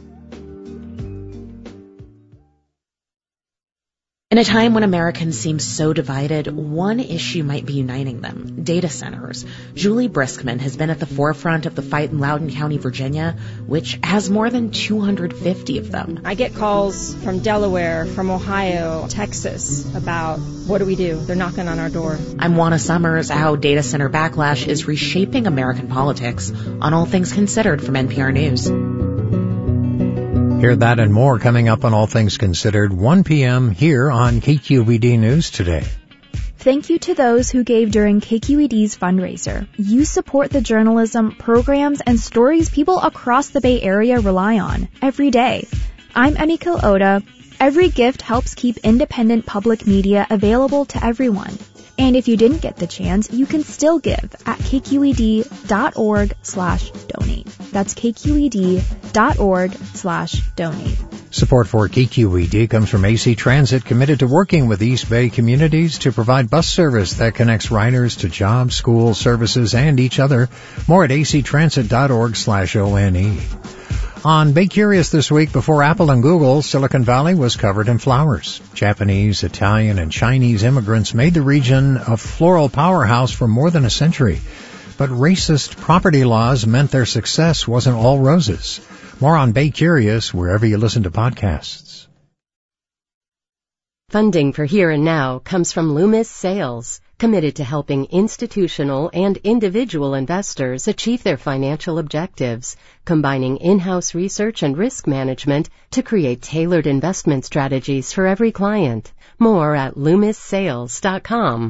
In a time when Americans seem so divided, one issue might be uniting them: data centers. Julie Briskman has been at the forefront of the fight in Loudoun County, Virginia, which has more than two hundred fifty of them. I get calls from Delaware, from Ohio, Texas about, what do we do? They're knocking on our door. I'm Juana Summers. How data center backlash is reshaping American politics on All Things Considered from N P R News. Hear that and more coming up on All Things Considered, one p.m. here on K Q E D News Today. Thank you to those who gave during K Q E D's fundraiser. You support the journalism, programs, and stories people across the Bay Area rely on every day. I'm Emiko Oda. Every gift helps keep independent public media available to everyone. And if you didn't get the chance, you can still give at kqed.org slash donate. That's kqed.org slash donate. Support for K Q E D comes from A C Transit, committed to working with East Bay communities to provide bus service that connects riders to jobs, school, services, and each other. More at actransit.org slash O-N-E. On Bay Curious this week, before Apple and Google, Silicon Valley was covered in flowers. Japanese, Italian, and Chinese immigrants made the region a floral powerhouse for more than a century. But racist property laws meant their success wasn't all roses. More on Bay Curious wherever you listen to podcasts. Funding for Here and Now comes from Loomis Sales, committed to helping institutional and individual investors achieve their financial objectives, combining in-house research and risk management to create tailored investment strategies for every client. More at loomis sales dot com.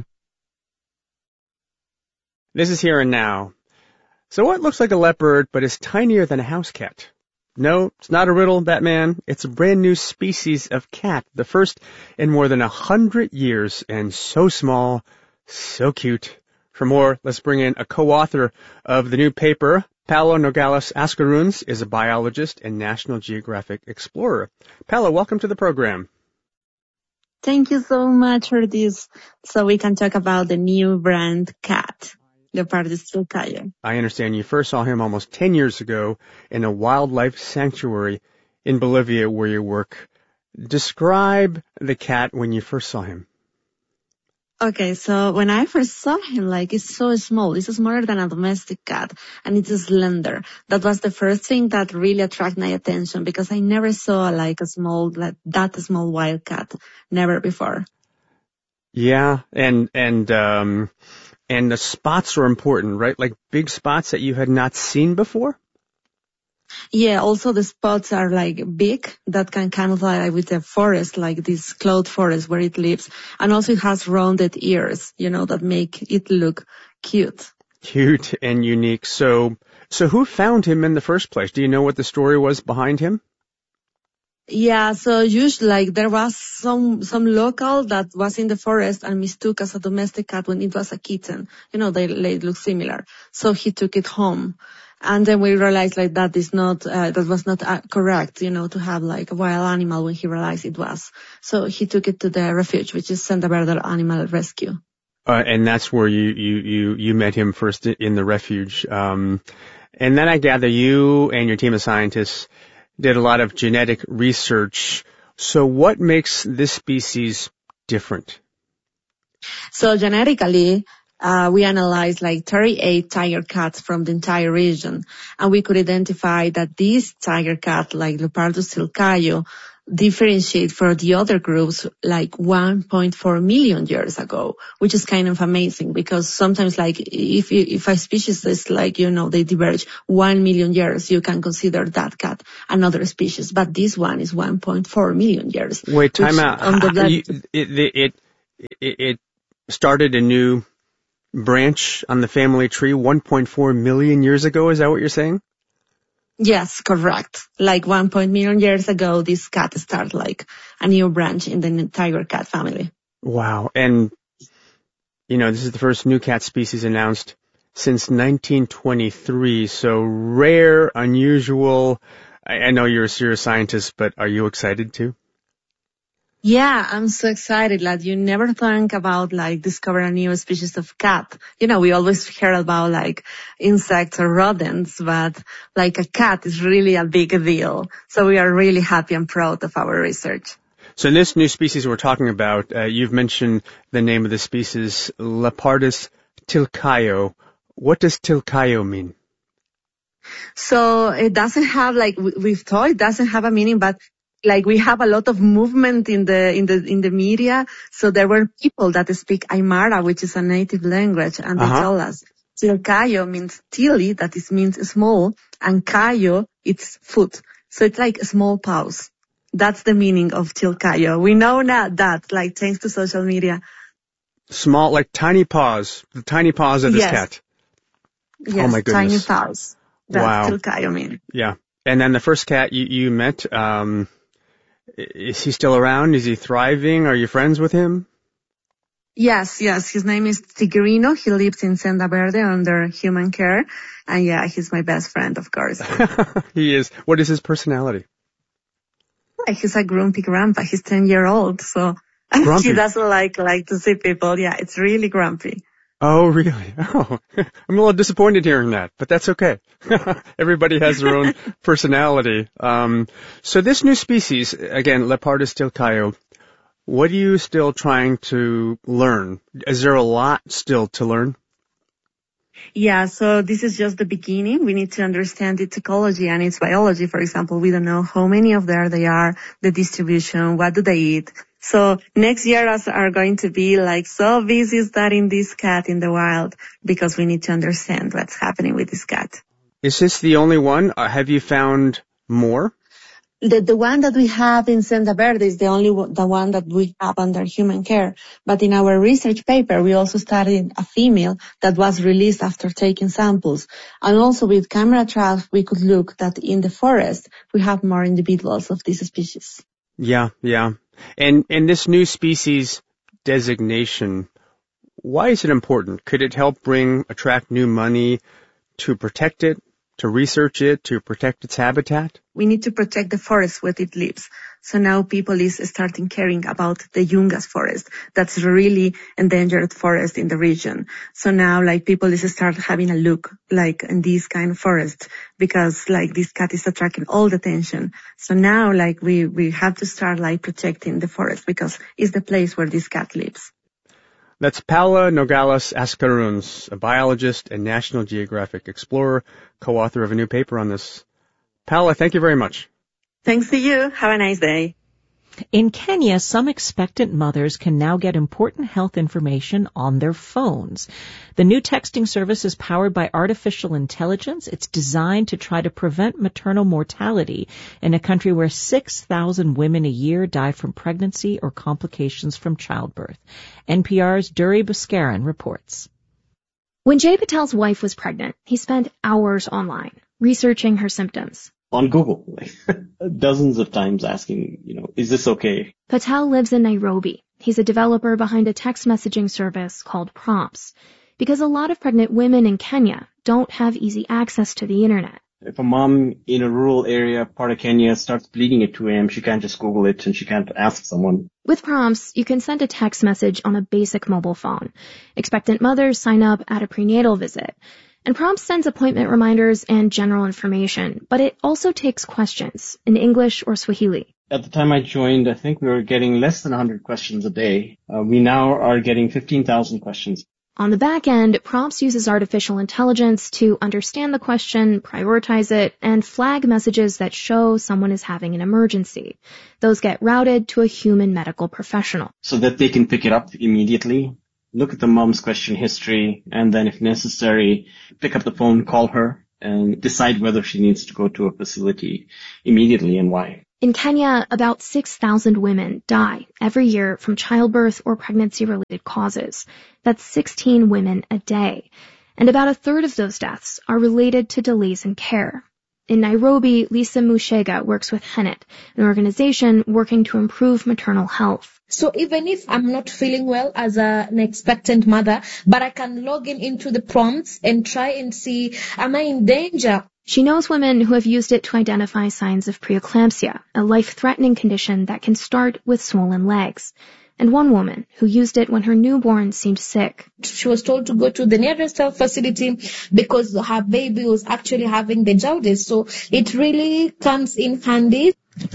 This is Here and Now. So what looks like a leopard but is tinier than a house cat? No, it's not a riddle, Batman. It's a brand new species of cat, the first in more than a hundred years, and so small, so cute. For more, let's bring in a co-author of the new paper. Paolo Nogales Ascaruns is a biologist and National Geographic explorer. Paolo, welcome to the program. Thank you so much for this, so we can talk about the new brand cat, Leopardus trucayo. I understand you first saw him almost ten years ago in a wildlife sanctuary in Bolivia where you work. Describe the cat when you first saw him. Okay, so when I first saw him, like, it's so small. It's smaller than a domestic cat, and it's slender. That was the first thing that really attracted my attention, because I never saw, like, a small, like, that small wild cat. Never before. Yeah, and, and, um, and the spots are important, right? Like big spots that you had not seen before? Yeah, also the spots are like big, that can camouflage with the forest, like this cloud forest where it lives. And also it has rounded ears, you know, that make it look cute. Cute and unique. So, so who found him in the first place? Do you know what the story was behind him? Yeah, so usually, like, there was some, some local that was in the forest and mistook as a domestic cat when it was a kitten. You know, they, they look similar. So he took it home. And then we realized, like, that is not, uh, that was not uh, correct, you know, to have, like, a wild animal when he realized it was. So he took it to the refuge, which is Senda Verde Animal Rescue. Uh, and that's where you, you, you, you met him first in the refuge. Um, And then I gather you and your team of scientists did a lot of genetic research. So what makes this species different? So genetically, uh, we analyzed like thirty-eight tiger cats from the entire region, and we could identify that these tiger cat, like Leopardus tilcaio, differentiate from the other groups like one point four million years ago, which is kind of amazing because sometimes like if you, if a species is like, you know, they diverge one million years, you can consider that cat another species, but this one is one point four million years. Wait, time out. The you, it, it, it, it started a new branch on the family tree one point four million years ago. Is that what you're saying? Yes, correct. Like one point million years ago, this cat started like a new branch in the tiger cat family. Wow. And, you know, this is the first new cat species announced since nineteen twenty-three. So rare, unusual. I, I know you're a serious scientist, but are you excited too? Yeah, I'm so excited. Like, you never think about, like, discovering a new species of cat. You know, we always hear about, like, insects or rodents, but, like, a cat is really a big deal. So we are really happy and proud of our research. So in this new species we're talking about, uh, you've mentioned the name of the species, Leopardus tilcaio. What does tilcaio mean? So it doesn't have, like, we've thought it doesn't have a meaning, but like we have a lot of movement in the in the in the media, so there were people that speak Aymara, which is a native language, and they uh-huh. tell us tilcaio means tili, that is means small, and caio it's foot, so it's like small paws. That's the meaning of tilcaio. We know now that, like, thanks to social media. Small, like tiny paws, the tiny paws of this yes. cat. Yes, oh my goodness. Tiny paws. That's wow. tilcaio mean. Yeah, and then the first cat you you met. Um, Is he still around? Is he thriving? Are you friends with him? Yes, yes. His name is Tigrino. He lives in Senda Verde under human care. And yeah, he's my best friend, of course. He is. What is his personality? He's a grumpy grandpa. He's ten years old. So he doesn't like, like to see people. Yeah, it's really grumpy. Oh, really? Oh, I'm a little disappointed hearing that, but that's okay. Everybody has their own personality. Um, so this new species, again, Leopardus tilcaio, what are you still trying to learn? Is there a lot still to learn? Yeah, so this is just the beginning. We need to understand its ecology and its biology. For example, we don't know how many of there they are, the distribution, what do they eat. So next year us are going to be like so busy studying this cat in the wild because we need to understand what's happening with this cat. Is this the only one? Uh, have you found more? The, the one that we have in Senda Verde is the only one, the one that we have under human care. But in our research paper, we also studied a female that was released after taking samples. And also with camera traps, we could look that in the forest, we have more individuals of this species. Yeah, yeah. And, and this new species designation, why is it important? Could it help bring, attract new money to protect it, to research it, to protect its habitat? We need to protect the forest where it lives. So now people is starting caring about the Yungas forest. That's a really endangered forest in the region. So now like people is start having a look like in these kind of forests because like this cat is attracting all the attention. So now like we, we have to start like protecting the forest because it's the place where this cat lives. That's Paula Nogales Ascaruns, a biologist and National Geographic explorer, co-author of a new paper on this. Paula, thank you very much. Thanks to you. Have a nice day. In Kenya, some expectant mothers can now get important health information on their phones. The new texting service is powered by artificial intelligence. It's designed to try to prevent maternal mortality in a country where six thousand women a year die from pregnancy or complications from childbirth. N P R's Duri Buskaran reports. When Jay Patel's wife was pregnant, he spent hours online researching her symptoms. On Google, like, dozens of times asking, you know, is this okay? Patel lives in Nairobi. He's a developer behind a text messaging service called Prompts, because a lot of pregnant women in Kenya don't have easy access to the internet. If a mom in a rural area, part of Kenya, starts bleeding at two a.m., she can't just Google it and she can't ask someone. With Prompts, you can send a text message on a basic mobile phone. Expectant mothers sign up at a prenatal visit. And Prompts sends appointment reminders and general information, but it also takes questions in English or Swahili. At the time I joined, I think we were getting less than one hundred questions a day. Uh, we now are getting fifteen thousand questions. On the back end, Prompts uses artificial intelligence to understand the question, prioritize it, and flag messages that show someone is having an emergency. Those get routed to a human medical professional. So that they can pick it up immediately, look at the mom's question history, and then if necessary, pick up the phone, call her, and decide whether she needs to go to a facility immediately and why. In Kenya, about six thousand women die every year from childbirth or pregnancy-related causes. That's sixteen women a day. And about a third of those deaths are related to delays in care. In Nairobi, Lisa Mushega works with Hennet, an organization working to improve maternal health. So even if I'm not feeling well as a, an expectant mother, but I can log in into the prompts and try and see, am I in danger? She knows women who have used it to identify signs of preeclampsia, a life-threatening condition that can start with swollen legs. And one woman who used it when her newborn seemed sick. She was told to go to the nearest health facility because her baby was actually having the jaundice. So it really comes in handy.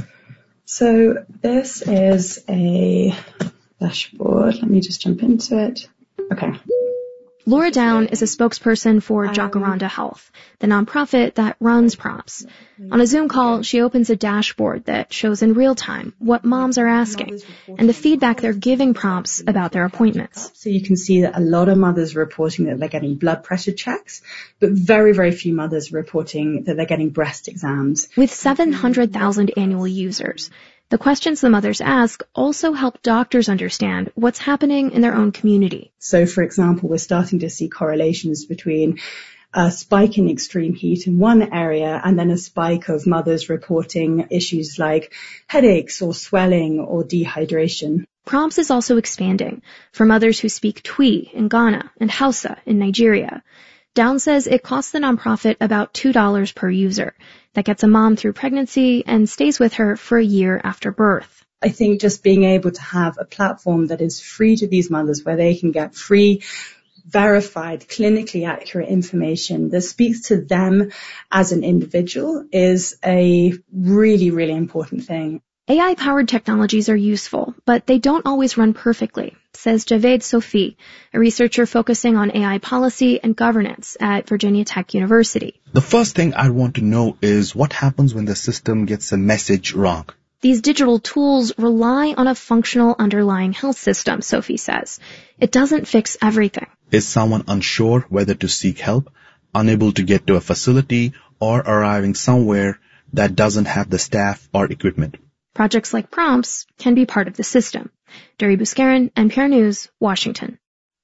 So this is a dashboard. Let me just jump into it. Okay. Laura Down is a spokesperson for Jacaranda Health, the nonprofit that runs Prompts. On a Zoom call, she opens a dashboard that shows in real time what moms are asking and the feedback they're giving Prompts about their appointments. So you can see that a lot of mothers are reporting that they're getting blood pressure checks, but very, very few mothers are reporting that they're getting breast exams. With seven hundred thousand annual users, the questions the mothers ask also help doctors understand what's happening in their own community. So, for example, we're starting to see correlations between a spike in extreme heat in one area and then a spike of mothers reporting issues like headaches or swelling or dehydration. Prompts is also expanding for mothers who speak Twi in Ghana and Hausa in Nigeria. Down says it costs the nonprofit about two dollars per user. That gets a mom through pregnancy and stays with her for a year after birth. I think just being able to have a platform that is free to these mothers where they can get free, verified, clinically accurate information that speaks to them as an individual is a really, really important thing. A I-powered technologies are useful, but they don't always run perfectly, says Javed Sofi, a researcher focusing on A I policy and governance at Virginia Tech University. The first thing I want to know is what happens when the system gets a message wrong. These digital tools rely on a functional underlying health system, Sophie says. It doesn't fix everything. Is someone unsure whether to seek help, unable to get to a facility, or arriving somewhere that doesn't have the staff or equipment? Projects like Prompts can be part of the system. Duri Buskaran, N P R News, Washington.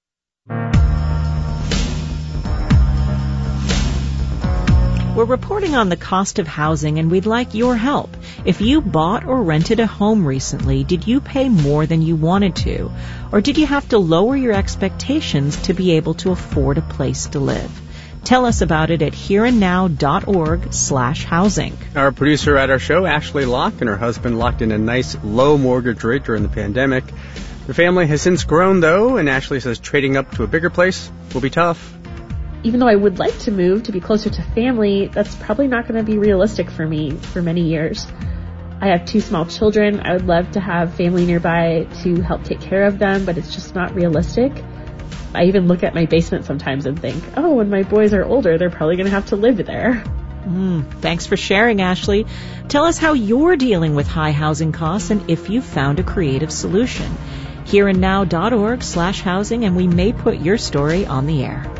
We're reporting on the cost of housing, and we'd like your help. If you bought or rented a home recently, did you pay more than you wanted to? Or did you have to lower your expectations to be able to afford a place to live? Tell us about it at hereandnow.org slash housing. Our producer at our show, Ashley Locke, and her husband locked in a nice low mortgage rate during the pandemic. The family has since grown, though, and Ashley says trading up to a bigger place will be tough. Even though I would like to move to be closer to family, that's probably not going to be realistic for me for many years. I have two small children. I would love to have family nearby to help take care of them, but it's just not realistic. I even look at my basement sometimes and think, oh, when my boys are older, they're probably going to have to live there. Mm, thanks for sharing, Ashley. Tell us how you're dealing with high housing costs and if you've found a creative solution. hereandnow.org slash housing, and we may put your story on the air.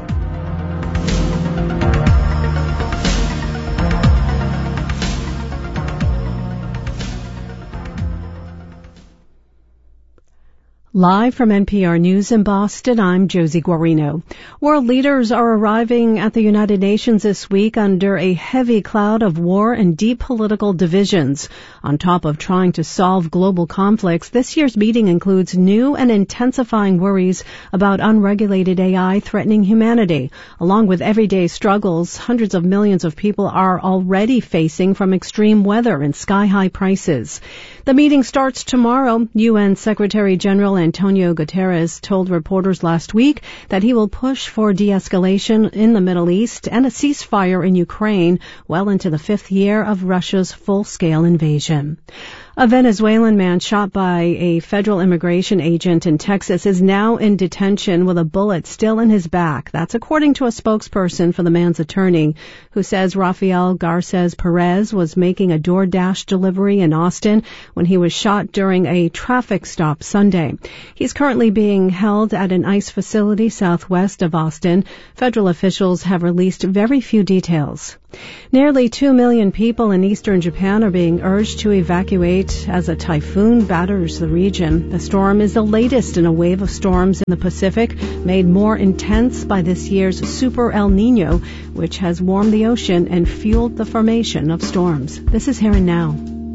Live from N P R News in Boston, I'm Josie Guarino. World leaders are arriving at the United Nations this week under a heavy cloud of war and deep political divisions. On top of trying to solve global conflicts, this year's meeting includes new and intensifying worries about unregulated A I threatening humanity. Along with everyday struggles, hundreds of millions of people are already facing from extreme weather and sky-high prices. The meeting starts tomorrow. U N Secretary General Antonio Guterres told reporters last week that he will push for de-escalation in the Middle East and a ceasefire in Ukraine well into the fifth year of Russia's full-scale invasion. A Venezuelan man shot by a federal immigration agent in Texas is now in detention with a bullet still in his back. That's according to a spokesperson for the man's attorney, who says Rafael Garces Perez was making a DoorDash delivery in Austin when he was shot during a traffic stop Sunday. He's currently being held at an ICE facility southwest of Austin. Federal officials have released very few details. Nearly two million people in eastern Japan are being urged to evacuate as a typhoon batters the region. The storm is the latest in a wave of storms in the Pacific, made more intense by this year's Super El Nino, which has warmed the ocean and fueled the formation of storms. This is Here and Now.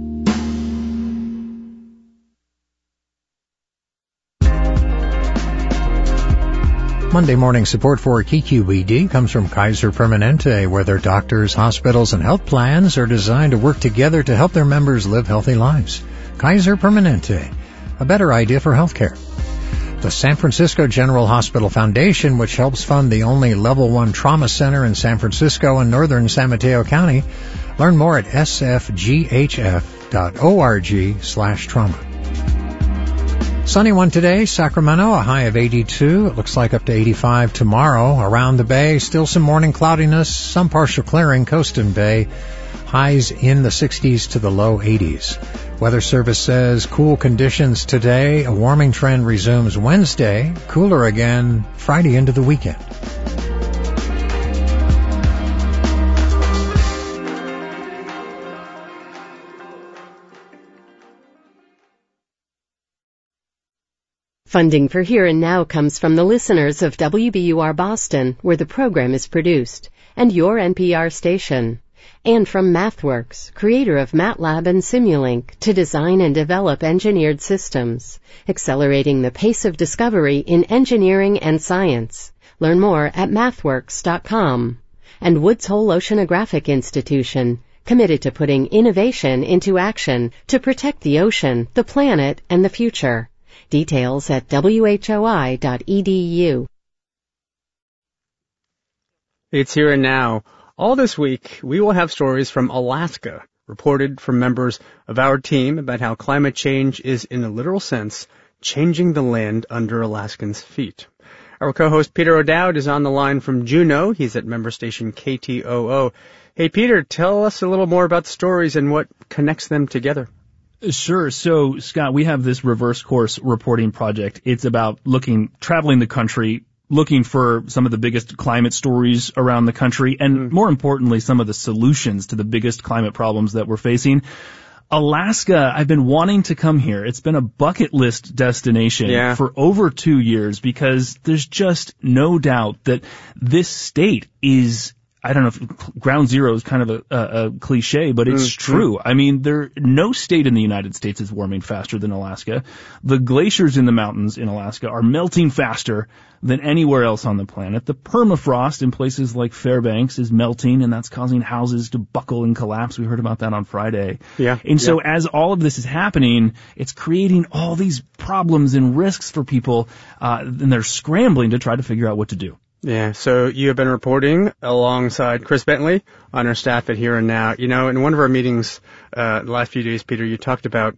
Monday morning support for K Q E D comes from Kaiser Permanente, where their doctors, hospitals, and health plans are designed to work together to help their members live healthy lives. Kaiser Permanente, a better idea for healthcare. The San Francisco General Hospital Foundation, which helps fund the only level one trauma center in San Francisco and northern San Mateo County. Learn more at s f g h f dot org slash trauma. Sunny one today, Sacramento, a high of eighty-two. It looks like up to eighty-five tomorrow. Around the bay, still some morning cloudiness, some partial clearing, coast and bay. Highs in the sixties to the low eighties. Weather Service says cool conditions today. A warming trend resumes Wednesday. Cooler again Friday into the weekend. Funding for Here and Now comes from the listeners of W B U R Boston, where the program is produced, and your N P R station. And from MathWorks, creator of MATLAB and Simulink, to design and develop engineered systems, accelerating the pace of discovery in engineering and science. Learn more at mathworks dot com. And Woods Hole Oceanographic Institution, committed to putting innovation into action to protect the ocean, the planet, and the future. Details at w h o i dot e d u. It's Here and Now. All this week, we will have stories from Alaska, reported from members of our team about how climate change is, in a literal sense, changing the land under Alaskans' feet. Our co-host Peter O'Dowd is on the line from Juneau. He's at member station K T O O. Hey, Peter, tell us a little more about the stories and what connects them together. Sure. So, Scott, we have this reverse course reporting project. It's about looking, traveling the country, looking for some of the biggest climate stories around the country, and mm. more importantly, some of the solutions to the biggest climate problems that we're facing. Alaska, I've been wanting to come here. It's been a bucket list destination yeah. for over two years because there's just no doubt that this state is, I don't know if ground zero is kind of a, a, a cliche, but it's mm, true. Mm. I mean, there, no state in the United States is warming faster than Alaska. The glaciers in the mountains in Alaska are melting faster than anywhere else on the planet. The permafrost in places like Fairbanks is melting, and that's causing houses to buckle and collapse. We heard about that on Friday. Yeah. And so yeah. as all of this is happening, it's creating all these problems and risks for people, uh, and they're scrambling to try to figure out what to do. Yeah, so you have been reporting alongside Chris Bentley on our staff at Here and Now. You know, in one of our meetings uh, the last few days, Peter, you talked about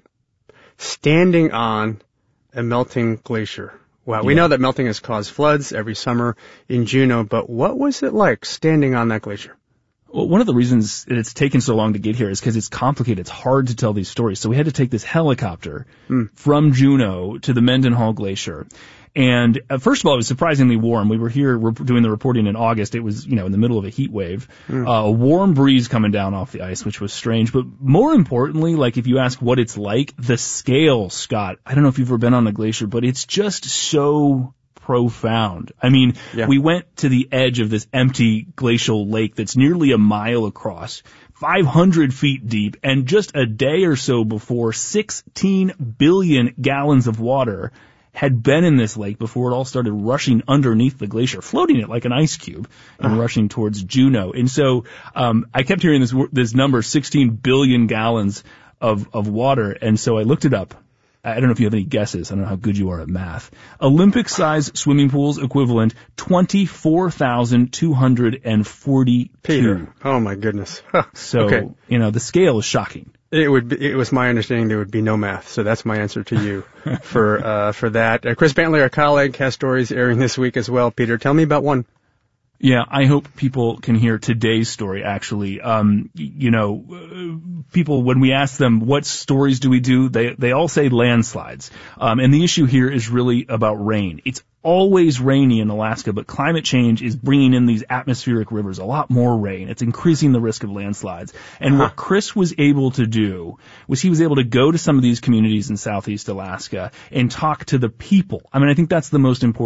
standing on a melting glacier. Wow, yeah. We know that melting has caused floods every summer in Juneau, but what was it like standing on that glacier? Well, one of the reasons it's taken so long to get here is because it's complicated. It's hard to tell these stories. So we had to take this helicopter mm. from Juneau to the Mendenhall Glacier. And uh, first of all, it was surprisingly warm. We were here re- doing the reporting in August. It was, you know, in the middle of a heat wave. Mm. Uh, a warm breeze coming down off the ice, which was strange. But more importantly, like if you ask what it's like, the scale, Scott, I don't know if you've ever been on a glacier, but it's just so profound. I mean, yeah. we went to the edge of this empty glacial lake that's nearly a mile across, five hundred feet deep, and just a day or so before, sixteen billion gallons of water had been in this lake before it all started rushing underneath the glacier, floating it like an ice cube and uh-huh. rushing towards Juneau. And so um I kept hearing this this number, sixteen billion gallons of, of water, and so I looked it up. I don't know if you have any guesses. I don't know how good you are at math. Olympic-sized swimming pools equivalent twenty-four thousand two hundred forty-two. Peter. Oh, my goodness. So, okay. you know, the scale is shocking. It would be, it was my understanding there would be no math, so that's my answer to you for uh, for that. Uh, Chris Bentley, our colleague, has stories airing this week as well. Peter, tell me about one. Yeah, I hope people can hear today's story, actually. Um, you know, uh, people, when we ask them what stories do we do, they, they all say landslides. Um, and the issue here is really about rain. It's always rainy in Alaska, but climate change is bringing in these atmospheric rivers, a lot more rain. It's increasing the risk of landslides. And what Chris was able to do was he was able to go to some of these communities in southeast Alaska and talk to the people. I mean, I think that's the most important